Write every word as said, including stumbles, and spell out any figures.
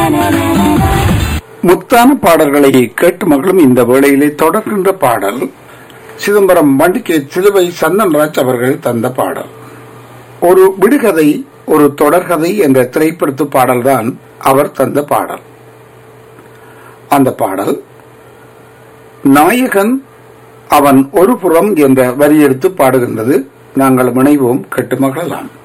முத்தான பாடல்களை கேட்டு மகளும் இந்த வேளையிலே தொடர்கின்ற பாடல் சிதம்பரம் மண்டிகே சிலுவை சந்தன்ராஜ் அவர்கள் தந்த பாடல். ஒரு விடுகதை ஒரு தொடர்கதை என்ற திரைப்படத்து பாடல்தான் அவர் தந்த பாடல். அந்த பாடல் நாயகன் அவன் ஒரு புறம் என்ற வரியெடுத்து பாடுகின்றது. நாங்கள் இணைவோம், கேட்டு மகளலாம்.